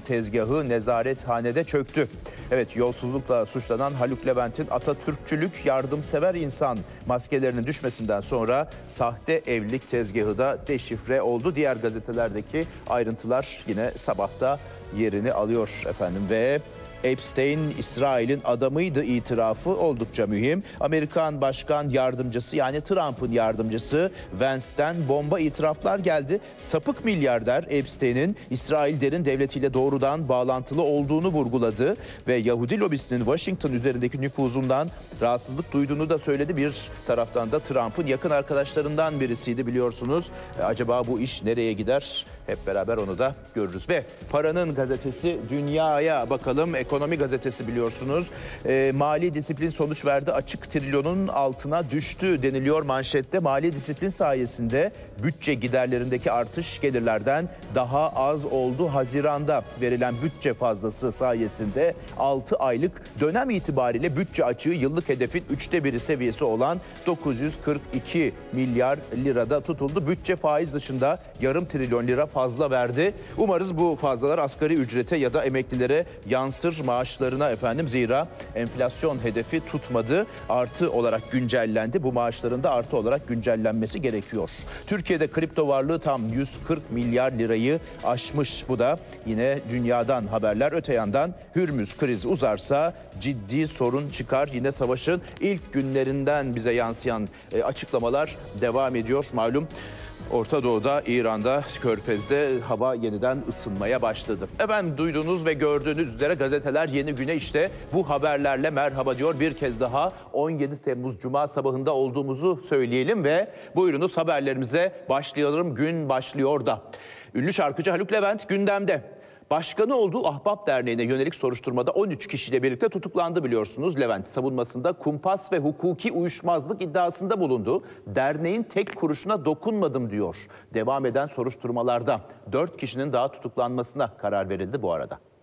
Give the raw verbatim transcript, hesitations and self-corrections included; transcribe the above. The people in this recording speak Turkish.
tezgahı nezarethanede çöktü. Evet, yolsuzlukla suçlanan Haluk Levent'in Atatürkçülük, yardımsever insan maskelerinin düşmesinden sonra sahte evlilik tezgahı da deşifre oldu. Diğer gazetelerdeki ayrıntılar yine sabahta yerini alıyor efendim ve Epstein, İsrail'in adamıydı itirafı oldukça mühim. Amerikan Başkan Yardımcısı, yani Trump'ın yardımcısı Vance'ten bomba itiraflar geldi. Sapık milyarder Epstein'in İsrail derin devletiyle doğrudan bağlantılı olduğunu vurguladı ve Yahudi lobisinin Washington üzerindeki nüfuzundan rahatsızlık duyduğunu da söyledi. Bir taraftan da Trump'ın yakın arkadaşlarından birisiydi biliyorsunuz. E, acaba bu iş nereye gider? Hep beraber onu da görürüz. Ve Paranın gazetesi Dünya'ya bakalım. Ekonomi gazetesi biliyorsunuz. E, mali disiplin sonuç verdi. Açık trilyonun altına düştü deniliyor manşette. Mali disiplin sayesinde bütçe giderlerindeki artış gelirlerden daha az oldu. Haziranda verilen bütçe fazlası sayesinde altı aylık dönem itibariyle bütçe açığı yıllık hedefin üçte biri seviyesi olan dokuz yüz kırk iki milyar lirada tutuldu. Bütçe faiz dışında yarım trilyon lira fazla verdi. Umarız bu fazlalar asgari ücrete ya da emeklilere yansır maaşlarına efendim. Zira enflasyon hedefi tutmadı. Artı olarak güncellendi. Bu maaşların da artı olarak güncellenmesi gerekiyor. Türkiye'de kripto varlığı tam yüz kırk milyar lirayı aşmış. Bu da yine dünyadan haberler. Öte yandan Hürmüz krizi uzarsa ciddi sorun çıkar. Yine savaşın ilk günlerinden bize yansıyan e, açıklamalar devam ediyor. Malum Orta Doğu'da, İran'da, Körfez'de hava yeniden ısınmaya başladı. Efendim, duyduğunuz ve gördüğünüz üzere gazeteler yeni güne işte bu haberlerle merhaba diyor. Bir kez daha on yedi Temmuz Cuma sabahında olduğumuzu söyleyelim ve buyurunuz haberlerimize başlayalım. Gün başlıyor da. Ünlü şarkıcı Haluk Levent gündemde. Başkanı olduğu Ahbap Derneği'ne yönelik soruşturmada on üç kişiyle birlikte tutuklandı biliyorsunuz. Levent savunmasında kumpas ve hukuki uyuşmazlık iddiasında bulundu. Derneğin tek kuruşuna dokunmadım diyor. Devam eden soruşturmalarda dört kişinin daha tutuklanmasına karar verildi bu arada.